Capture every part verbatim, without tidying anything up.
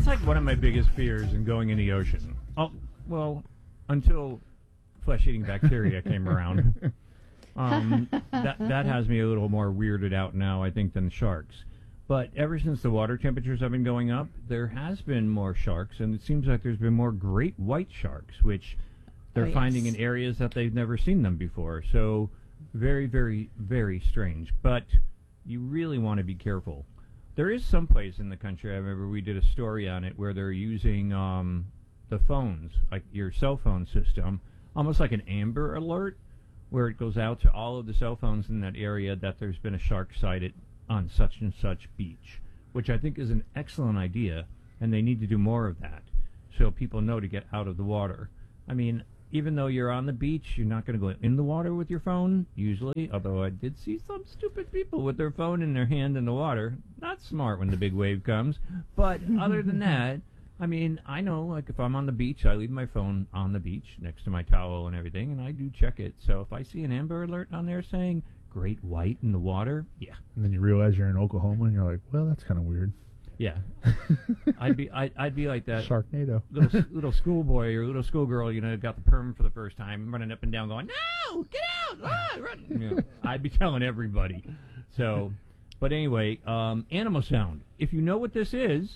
That's like one of my biggest fears in going in the ocean. Oh, well, until flesh-eating bacteria came around. Um, that that has me a little more weirded out now, I think, than sharks. But ever since the water temperatures have been going up, there has been more sharks, and it seems like there's been more great white sharks, which they're oh, yes. finding in areas that they've never seen them before. So very, very, very strange. But you really want to be careful. There is some place in the country, I remember we did a story on it, where they're using um, the phones, like your cell phone system, almost like an Amber Alert, where it goes out to all of the cell phones in that area that there's been a shark sighted on such and such beach, which I think is an excellent idea, and they need to do more of that so people know to get out of the water. I mean, even though you're on the beach, you're not going to go in the water with your phone, usually, although I did see some stupid people with their phone in their hand in the water. Not smart when the big wave comes. But other than that, I mean, I know, like, if I'm on the beach, I leave my phone on the beach next to my towel and everything, and I do check it. So if I see an Amber Alert on there saying great white in the water, yeah. And then you realize you're in Oklahoma, and you're like, well, that's kind of weird. Yeah. I'd be I'd, I'd be like that Sharknado. little, little schoolboy or little schoolgirl, you know, got the perm for the first time, running up and down going, no, get out, ah, run. You know, I'd be telling everybody. So, but anyway, um, animal sound. If you know what this is,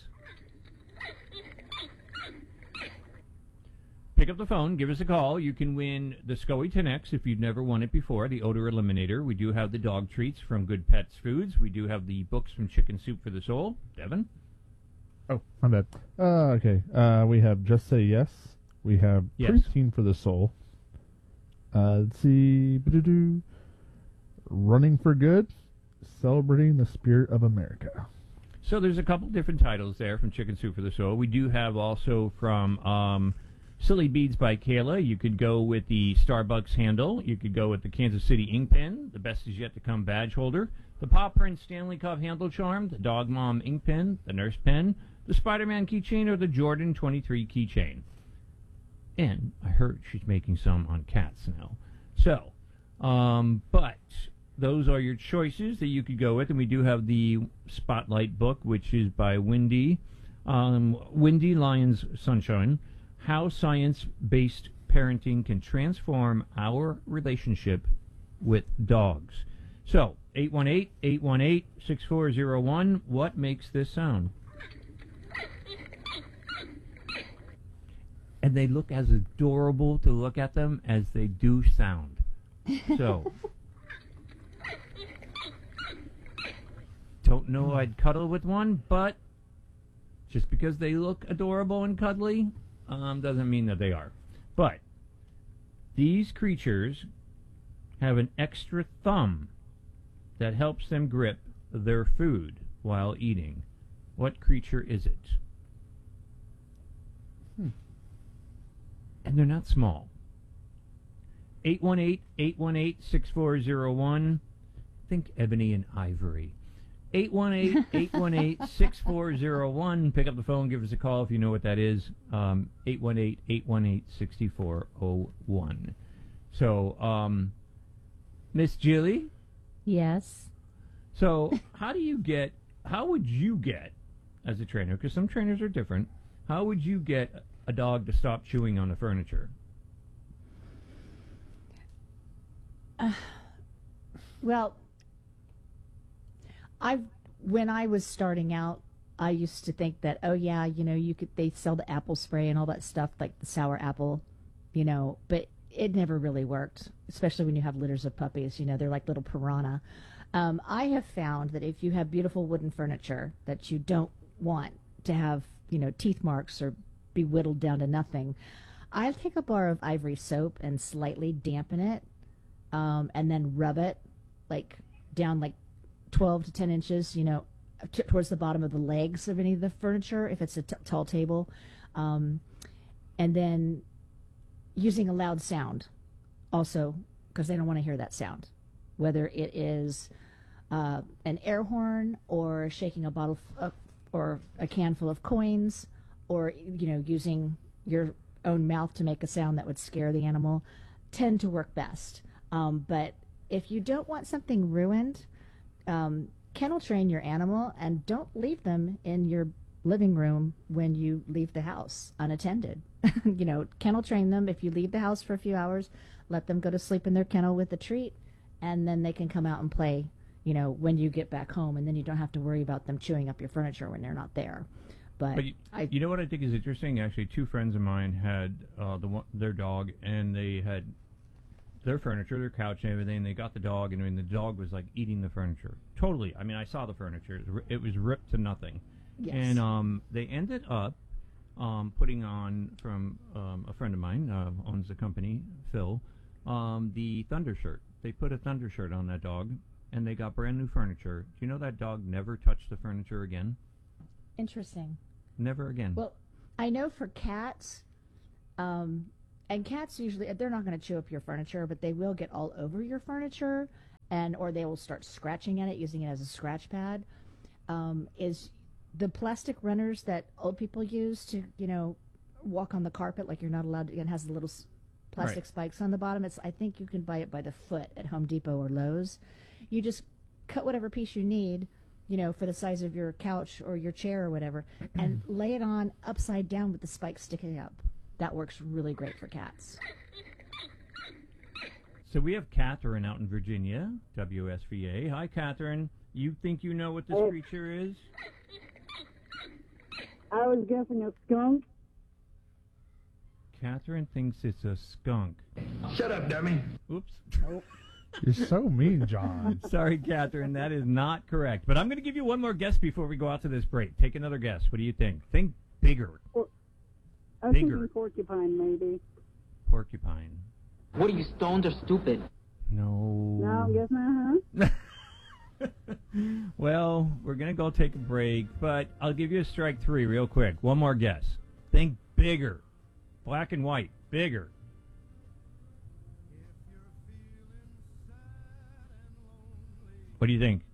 pick up the phone, give us a call. You can win the SCOE ten X if you've never won it before, the odor eliminator. We do have the dog treats from Good Pets Foods. We do have the books from Chicken Soup for the Soul. Devin? Oh, my bad. Uh, okay. Uh, we have Just Say Yes. We have Yes. Preteen for the Soul. Uh, let's see. Ba-do-do. Running for Good. Celebrating the Spirit of America. So there's a couple different titles there from Chicken Soup for the Soul. We do have also from um, Silly Beads by Kayla. You could go with the Starbucks handle. You could go with the Kansas City ink pen, the Best Is Yet to Come badge holder, the Paw Print Stanley Cup handle charm, the Dog Mom ink pen, the Nurse pen, the Spider-Man keychain, or the Jordan twenty-three keychain. And I heard she's making some on cats now. So, um, but those are your choices that you could go with. And we do have the Spotlight book, which is by Wendy, um, Wendy Lyons Sunshine, How Science-Based Parenting Can Transform Our Relationship with Dogs. So, eight one eight, eight one eight, six four zero one, what makes this sound? And they look as adorable to look at them as they do sound. So, don't know I'd cuddle with one, but just because they look adorable and cuddly um, doesn't mean that they are. But these creatures have an extra thumb that helps them grip their food while eating. What creature is it? Hmm. And they're not small. eight one eight, eight one eight, six four zero one. Think ebony and ivory. eight one eight, eight one eight, six four zero one. Pick up the phone, give us a call if you know what that is. Um, eight one eight, eight one eight, six four zero one. So, um, Miss Jilly? Yes. So, how do you get, how would you get, as a trainer, because some trainers are different, how would you get a dog to stop chewing on the furniture? Uh, well, I when I was starting out, I used to think that, oh yeah, you know, you could they sell the apple spray and all that stuff, like the sour apple, you know, but it never really worked, especially when you have litters of puppies. You know, they're like little piranha. Um, I have found that if you have beautiful wooden furniture that you don't want to have, you know, teeth marks or be whittled down to nothing, I take a bar of ivory soap and slightly dampen it, um, and then rub it like down like twelve to ten inches, you know, t- towards the bottom of the legs of any of the furniture, if it's a t- tall table, um, and then using a loud sound also, because they don't want to hear that sound, whether it is uh, an air horn or shaking a bottle f- uh, or a can full of coins, or, you know, using your own mouth to make a sound that would scare the animal, tend to work best. Um, but if you don't want something ruined, um, kennel train your animal and don't leave them in your living room when you leave the house unattended. You know, kennel train them. If you leave the house for a few hours, let them go to sleep in their kennel with a treat, and then they can come out and play, you know, when you get back home, and then you don't have to worry about them chewing up your furniture when they're not there. But, But you, I, you know what I think is interesting? Actually, two friends of mine had uh, the one, their dog, and they had their furniture, their couch, and everything. They got the dog, and I mean, the dog was like eating the furniture. Totally. I mean, I saw the furniture. It was, ri- it was ripped to nothing. yes. And um, they ended up um, putting on from um, a friend of mine, uh, owns the company, Phil, um, the Thunder shirt. They put a Thunder shirt on that dog, and they got brand new furniture. Do you know that dog never touched the furniture again? Interesting. Never again. Well, I know for cats, um, and cats usually, they're not going to chew up your furniture, but they will get all over your furniture, and or they will start scratching at it, using it as a scratch pad. Um, is the plastic runners that old people use to, you know, walk on the carpet like you're not allowed to, it has the little s- plastic Right. spikes on the bottom. It's I think you can buy it by the foot at Home Depot or Lowe's. You just cut whatever piece you need, you know, for the size of your couch or your chair or whatever, and lay it on upside down with the spikes sticking up. That works really great for cats. So we have Catherine out in Virginia, W S V A. Hi, Catherine. You think you know what this Hey. creature is? I was guessing a skunk. Catherine thinks it's a skunk. Shut up, dummy. Oops. You're so mean, John. Sorry, Catherine. That is not correct. But I'm going to give you one more guess before we go out to this break. Take another guess. What do you think? Think bigger. I was Bigger. thinking porcupine, maybe. Porcupine. What are you, stoned or stupid? No. No, I guess not, huh? Well, we're going to go take a break, but I'll give you a strike three real quick. One more guess. Think bigger. Black and white. Bigger. What do you think?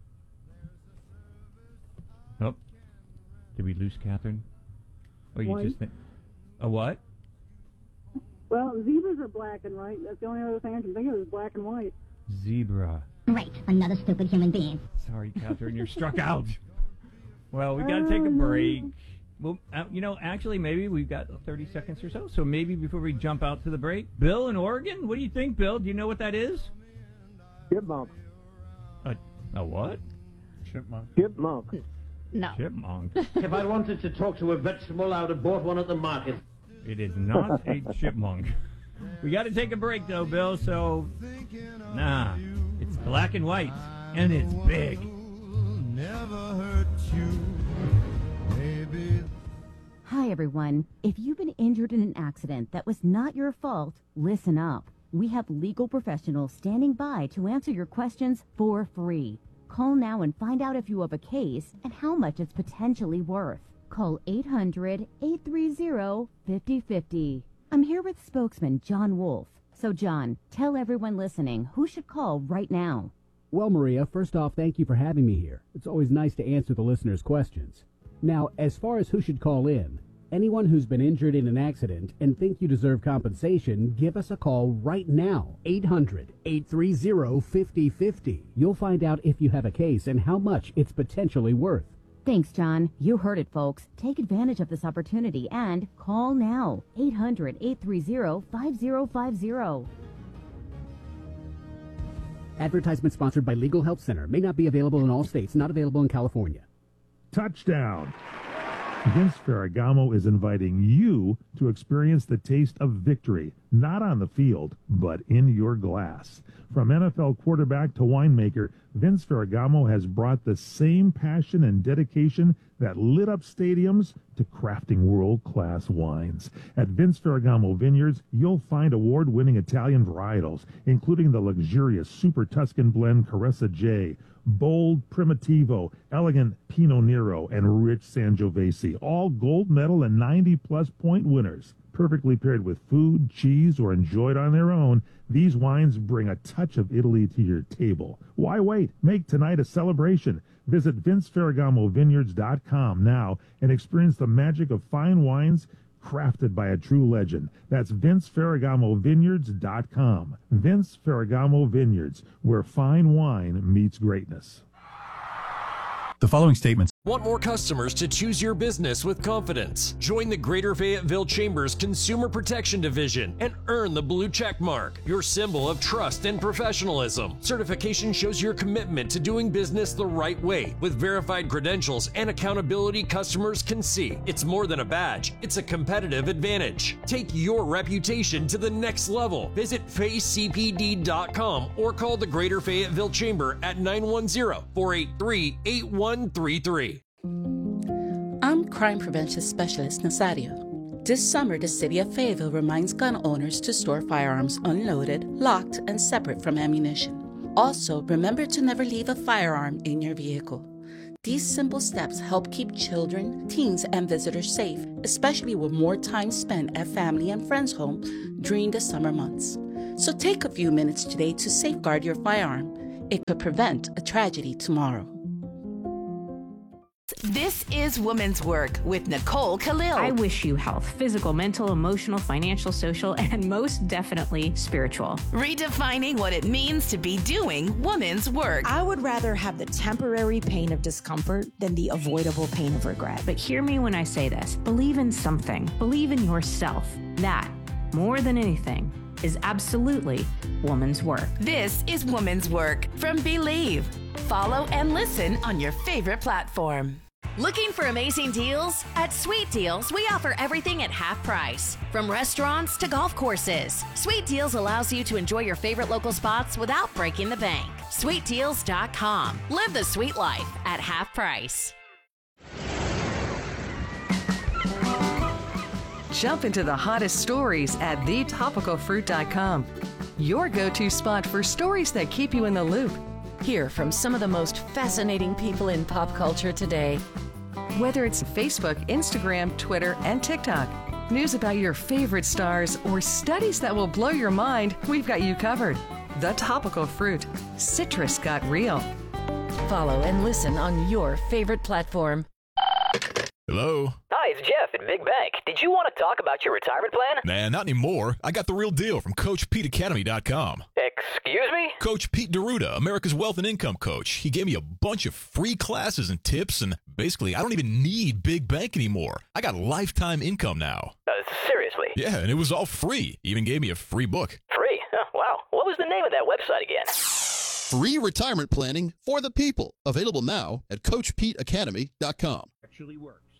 Oh. Did we lose Catherine? Or you White. just think... A what? Well, zebras are black and white. That's the only other thing I can think of is black and white. Zebra. Great, another stupid human being. Sorry, Catherine, you're struck out. Well, we got to take a break. Well, uh, you know, actually, maybe we've got thirty seconds or so. So maybe before we jump out to the break, Bill in Oregon, what do you think, Bill? Do you know what that is? Chipmunk. A, a what? Chipmunk. Chipmunk. No. Chipmunk. If I wanted to talk to a vegetable, I would have bought one at the market. It is not a chipmunk. We got to take a break, though, Bill. So, nah, it's black and white, and it's big. Hi, everyone. If you've been injured in an accident that was not your fault, listen up. We have legal professionals standing by to answer your questions for free. Call now and find out if you have a case and how much it's potentially worth. Call eight hundred, eight three zero, five zero five zero. I'm here with spokesman John Wolf. So, John, tell everyone listening who should call right now. Well, Maria, first off, thank you for having me here. It's always nice to answer the listeners' questions. Now, as far as who should call in, anyone who's been injured in an accident and think you deserve compensation, give us a call right now. eight hundred, eight three zero, five zero five zero. You'll find out if you have a case and how much it's potentially worth. Thanks, John. You heard it, folks. Take advantage of this opportunity and call now. eight hundred, eight three zero, five zero five zero. Advertisement sponsored by Legal Help Center. May not be available in all states. Not available in California. Touchdown! Vince Ferragamo is inviting you to experience the taste of victory, not on the field, but in your glass. From N F L quarterback to winemaker, Vince Ferragamo has brought the same passion and dedication that lit up stadiums to crafting world-class wines. At Vince Ferragamo Vineyards, you'll find award-winning Italian varietals, including the luxurious Super Tuscan blend Caressa J, bold Primitivo, elegant Pinot Nero, and rich Sangiovese, all gold medal and ninety-plus point winners. Perfectly paired with food, cheese, or enjoyed on their own, these wines bring a touch of Italy to your table. Why wait? Make tonight a celebration. Visit Vince Ferragamo Vineyards dot com now and experience the magic of fine wines crafted by a true legend. That's Vince Ferragamo Vineyards dot com. Vince Ferragamo Vineyards, where fine wine meets greatness. The following statements Want more customers to choose your business with confidence? Join the Greater Fayetteville Chamber's Consumer Protection Division and earn the blue check mark, your symbol of trust and professionalism. Certification shows your commitment to doing business the right way with verified credentials and accountability customers can see. It's more than a badge, it's a competitive advantage. Take your reputation to the next level. Visit fay c p d dot com or call the Greater Fayetteville Chamber at nine one zero, four eight three, eight one three three. I'm Crime Prevention Specialist Nazario. This summer, the City of Fayetteville reminds gun owners to store firearms unloaded, locked, and separate from ammunition. Also, remember to never leave a firearm in your vehicle. These simple steps help keep children, teens, and visitors safe, especially with more time spent at family and friends' home during the summer months. So take a few minutes today to safeguard your firearm. It could prevent a tragedy tomorrow. This is Woman's Work with Nicole Khalil. I wish you health, physical, mental, emotional, financial, social, and most definitely spiritual. Redefining what it means to be doing woman's work. I would rather have the temporary pain of discomfort than the avoidable pain of regret. But hear me when I say this. Believe in something. Believe in yourself. That, more than anything, is absolutely woman's work. This is Woman's Work from Believe. Follow and listen on your favorite platform. Looking for amazing deals? At Sweet Deals, we offer everything at half price. From restaurants to golf courses, Sweet Deals allows you to enjoy your favorite local spots without breaking the bank. sweet deals dot com. Live the sweet life at half price. Jump into the hottest stories at the topical fruit dot com. Your go-to spot for stories that keep you in the loop. Hear from some of the most fascinating people in pop culture today. Whether it's Facebook, Instagram, Twitter, and TikTok, news about your favorite stars, or studies that will blow your mind, we've got you covered. The Topical Fruit. Citrus got real. Follow and listen on your favorite platform. Hello? Hi, it's Jeff at Big Bank. Did you want to talk about your retirement plan? Nah, not anymore. I got the real deal from Coach Pete Academy dot com. Excuse me? Coach Pete D'Arruda, America's Wealth and Income Coach. He gave me a bunch of free classes and tips, and basically, I don't even need Big Bank anymore. I got lifetime income now. Uh, seriously? Yeah, and it was all free. He even gave me a free book. Free? Oh, wow. What was the name of that website again? Free retirement planning for the people. Available now at Coach Pete Academy dot com. Actually works.